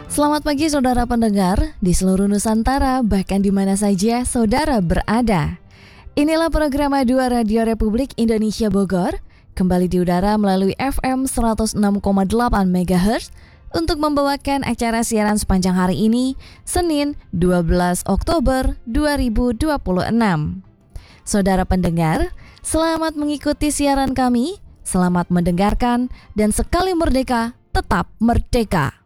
Selamat pagi saudara pendengar di seluruh Nusantara, bahkan di mana saja saudara berada. Inilah program A2 Radio Republik Indonesia Bogor, kembali di udara melalui FM 106,8 MHz untuk membawakan acara siaran sepanjang hari ini, Senin 12 Oktober 2026. Saudara pendengar, selamat mengikuti siaran kami, selamat mendengarkan, dan sekali merdeka, tetap merdeka.